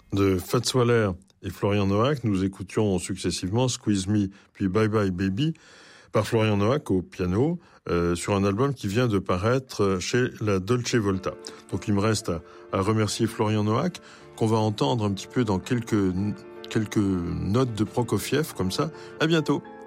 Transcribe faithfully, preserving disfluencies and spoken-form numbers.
De Fats Waller et Florian Noack, nous écoutions successivement Squeeze Me puis Bye Bye Baby par Florian Noack au piano euh, sur un album qui vient de paraître chez la Dolce Volta. Donc il me reste à, à remercier Florian Noack qu'on va entendre un petit peu dans quelques, quelques notes de Prokofiev comme ça. À bientôt.